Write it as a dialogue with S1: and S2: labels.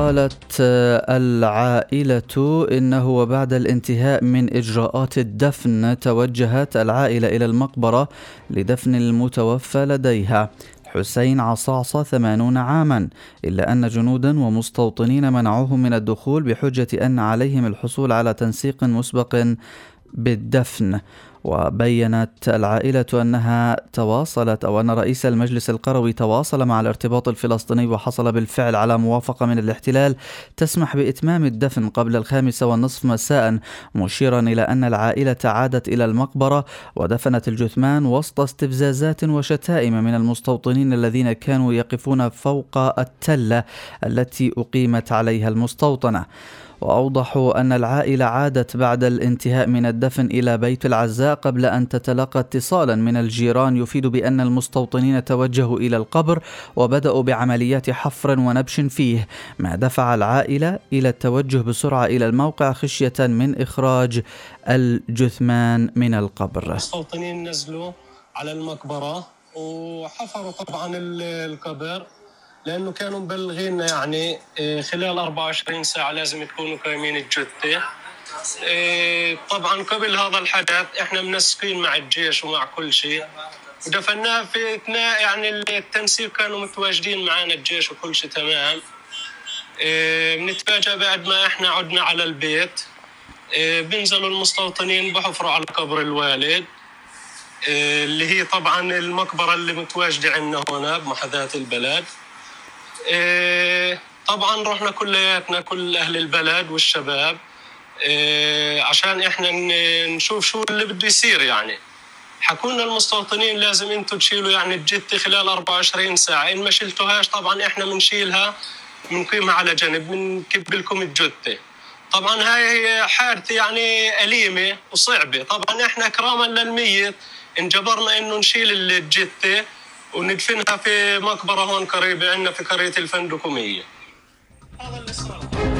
S1: قالت العائلة إنه وبعد الانتهاء من إجراءات الدفن توجهت العائلة إلى المقبرة لدفن المتوفى لديها حسين عصاصة 80 عاما، إلا أن جنودا ومستوطنين منعوهم من الدخول بحجة أن عليهم الحصول على تنسيق مسبق بالدفن. وبينت العائلة أنها تواصلت أو أن رئيس المجلس القروي تواصل مع الارتباط الفلسطيني وحصل بالفعل على موافقة من الاحتلال تسمح بإتمام الدفن قبل 5:30 مساء، مشيرا إلى أن العائلة عادت إلى المقبرة ودفنت الجثمان وسط استفزازات وشتائم من المستوطنين الذين كانوا يقفون فوق التلة التي أقيمت عليها المستوطنة. وأوضحوا أن العائلة عادت بعد الانتهاء من الدفن إلى بيت العزاء قبل أن تتلقى اتصالا من الجيران يفيد بأن المستوطنين توجهوا إلى القبر وبدأوا بعمليات حفر ونبش فيه، ما دفع العائلة إلى التوجه بسرعة إلى الموقع خشية من إخراج الجثمان من القبر.
S2: المستوطنين نزلوا على المقبرة وحفروا طبعا القبر، لأنه كانوا مبلغين يعني خلال 24 ساعة لازم يكونوا قايمين الجثة. طبعا قبل هذا الحدث احنا منسقين مع الجيش ومع كل شيء ودفناها في اثناء يعني التنسيق، كانوا متواجدين معنا الجيش وكل شيء تمام. بنتفاجأ بعد ما احنا عدنا على البيت بنزلوا المستوطنين بحفروا على قبر الوالد اللي هي طبعا المقبرة اللي متواجدة عندنا هنا بمحاذاة البلد. طبعا رحنا كلياتنا كل أهل البلد والشباب عشان إحنا نشوف شو اللي بده يصير. يعني حكونا المستوطنين لازم أنتوا تشيلوا يعني الجثة خلال 24 ساعة، إن ما شلتوهاش طبعا إحنا بنشيلها بنقيمها على جنب بنكب لكم الجثة. طبعا هاي هي حادثة يعني أليمة وصعبة. طبعا إحنا إكراما للميت انجبرنا إنه نشيل الجثة وندفنها في مقبرة هون قريبة عندنا في قرية الفندقومية. هذا اللي صار.